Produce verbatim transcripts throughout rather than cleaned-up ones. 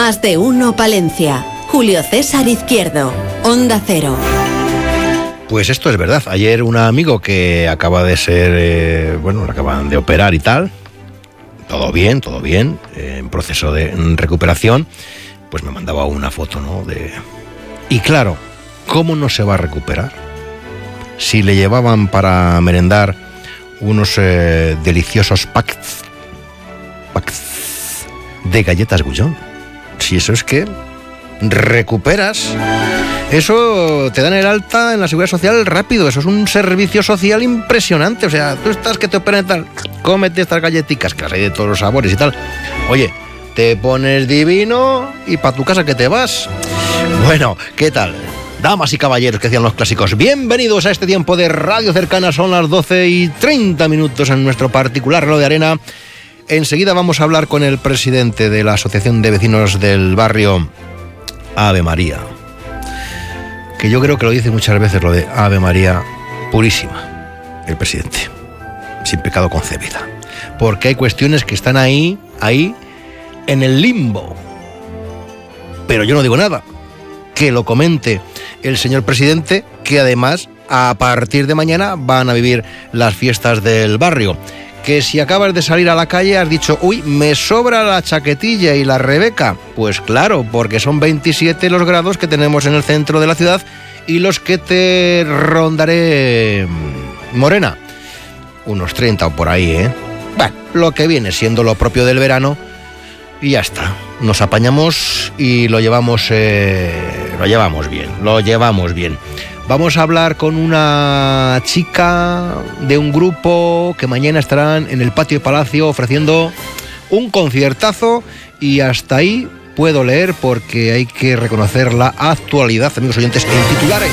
Más de uno Palencia. Julio César Izquierdo, Onda Cero. Pues esto es verdad. Ayer un amigo que acaba de ser, eh, bueno, le acaban de operar y tal, todo bien, todo bien, eh, en proceso de recuperación, pues me mandaba una foto, ¿no? De... Y claro, ¿cómo no se va a recuperar? Si le llevaban para merendar unos eh, deliciosos packs, packs de galletas Gullón. Si eso es que recuperas, eso te dan el alta en la Seguridad Social rápido, eso es un servicio social impresionante. O sea, tú estás que te operan y tal, cómete estas galletitas, que las hay de todos los sabores y tal. Oye, te pones divino y para tu casa que te vas. Bueno, ¿qué tal? Damas y caballeros, que decían los clásicos, bienvenidos a este tiempo de Radio Cercana. Son las doce y treinta minutos en nuestro particular reloj de arena. Enseguida vamos a hablar con el presidente de la Asociación de Vecinos del Barrio Ave María, que yo creo que lo dice muchas veces, lo de Ave María Purísima, el presidente, sin pecado concebida, porque hay cuestiones que están ahí, ahí, en el limbo. Pero yo no digo nada, que lo comente el señor presidente, que además a partir de mañana van a vivir las fiestas del barrio. Que si acabas de salir a la calle has dicho, uy, me sobra la chaquetilla y la Rebeca. Pues claro, porque son veintisiete los grados que tenemos en el centro de la ciudad y los que te rondaré, Morena, unos treinta o por ahí, ¿eh? Bueno, lo que viene siendo lo propio del verano y ya está. Nos apañamos y lo llevamos, eh, lo llevamos bien, lo llevamos bien. Vamos a hablar con una chica de un grupo que mañana estarán en el patio de Palacio ofreciendo un conciertazo y hasta ahí puedo leer porque hay que reconocer la actualidad, amigos oyentes, en titulares.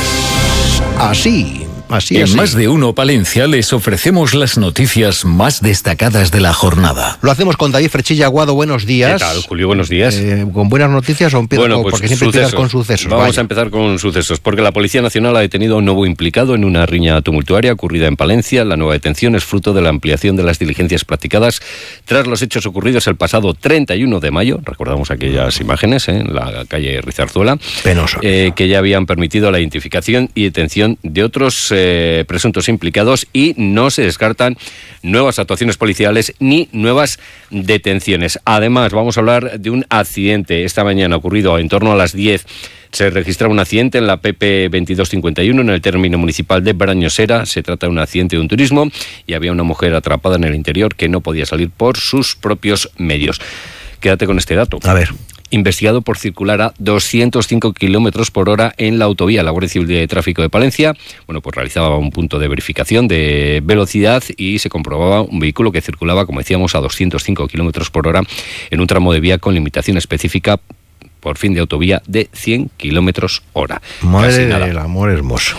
Así. Así, en así. Más de Uno Palencia les ofrecemos las noticias más destacadas de la jornada. Lo hacemos con David Frechilla Aguado. Buenos días. ¿Qué tal, Julio? Buenos días. Eh, ¿Con buenas noticias o empiezo bueno, con, pues porque siempre sucesos. empiezas con sucesos? Vamos Vaya. a empezar con sucesos, porque la Policía Nacional ha detenido a un nuevo implicado en una riña tumultuaria ocurrida en Palencia. La nueva detención es fruto de la ampliación de las diligencias practicadas tras los hechos ocurridos el pasado treinta y uno de mayo. Recordamos aquellas imágenes, ¿eh? En la calle Rizarzuela. Penoso. Eh, que ya habían permitido la identificación y detención de otros eh, presuntos implicados y no se descartan nuevas actuaciones policiales ni nuevas detenciones. Además, vamos a hablar de un accidente esta mañana ocurrido en torno a las diez. Se registraba un accidente en la P P veintidós cincuenta y uno en el término municipal de Brañosera. Se trata de un accidente de un turismo y había una mujer atrapada en el interior que no podía salir por sus propios medios. Quédate con este dato. A ver. Investigado por circular a doscientos cinco kilómetros por hora en la autovía. La Guardia Civil de Tráfico de Palencia, bueno, pues realizaba un punto de verificación de velocidad y se comprobaba un vehículo que circulaba, como decíamos, a doscientos cinco kilómetros por hora en un tramo de vía con limitación específica por fin de autovía de cien kilómetros hora. Madre del amor hermoso.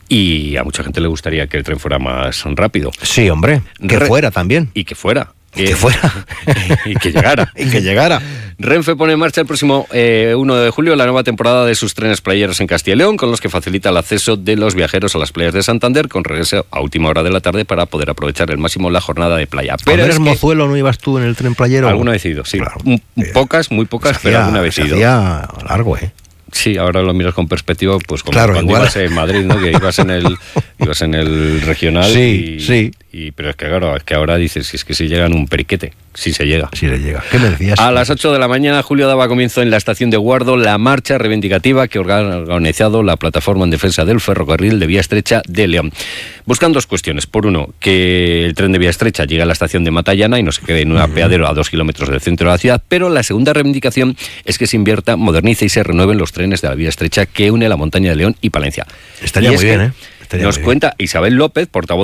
Y a mucha gente le gustaría que el tren fuera más rápido. Sí, hombre, que Re- fuera también. Y que fuera. Que eh, fuera. Y que llegara. y que llegara. Renfe pone en marcha el próximo eh, uno de julio la nueva temporada de sus trenes playeros en Castilla y León, con los que facilita el acceso de los viajeros a las playas de Santander, con regreso a última hora de la tarde para poder aprovechar al máximo la jornada de playa. Pero eres mozuelo, ¿no ibas tú en el tren playero? Alguna vez he ido, sí. Claro. Pocas, muy pocas, hacía, pero alguna vez he ido. Hacía largo, ¿eh? Sí, ahora lo miras con perspectiva, pues como claro, cuando igual. ibas en Madrid, ¿no? Que ibas en el ibas en el regional. Sí, y, sí. Y, pero es que claro, es que ahora dices, si es que si llegan un periquete, si se llega. Si le llega. ¿Qué me decías? A las ocho de la mañana, Julio, daba comienzo en la estación de Guardo la marcha reivindicativa que ha organizado la Plataforma en Defensa del Ferrocarril de Vía Estrecha de León. Buscan dos cuestiones. Por uno, que el tren de Vía Estrecha llegue a la estación de Matallana y no se quede en un apeadero a dos kilómetros del centro de la ciudad. Pero la segunda reivindicación es que se invierta, modernice y se renueven los trenes de la Vía Estrecha que une la montaña de León y Palencia. Estaría y muy bien, ¿eh? Estaría Nos muy cuenta bien. Isabel López, portavoz